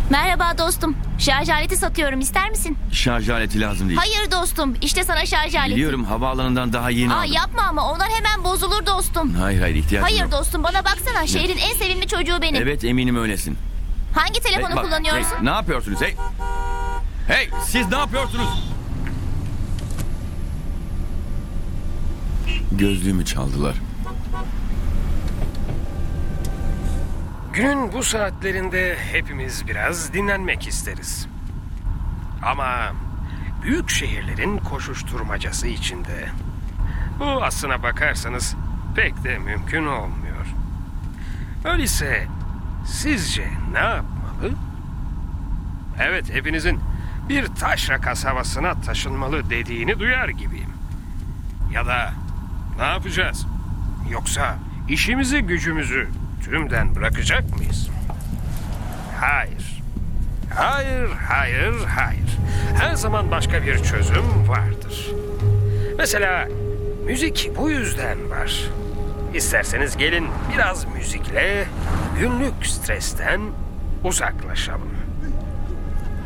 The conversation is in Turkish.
Merhaba dostum. Şarj aleti satıyorum, ister misin? Şarj aleti lazım değil. Hayır dostum, işte sana şarj aleti. Biliyorum, havaalanından daha yeni aldım. Yapma ama onlar hemen bozulur dostum. Hayır ihtiyacım Hayır yok. dostum, bana baksana, şehrin en sevimli çocuğu benim. Evet, eminim öylesin. Hangi telefonu Bak, kullanıyorsun? ne yapıyorsunuz hey? Hey, siz ne yapıyorsunuz? Gözlüğümü çaldılar. Günün bu saatlerinde hepimiz biraz dinlenmek isteriz. Ama büyük şehirlerin koşuşturmacası içinde bu aslına bakarsanız pek de mümkün olmuyor. Öyleyse sizce ne yapmalı? Evet, hepinizin bir taşra kasabasına taşınmalı dediğini duyar gibiyim. Ya da ne yapacağız? Yoksa işimizi gücümüzü tümden bırakacak mıyız? Hayır. Hayır, hayır, hayır. Her zaman başka bir çözüm vardır. Mesela müzik bu yüzden var. İsterseniz gelin biraz müzikle günlük stresten uzaklaşalım.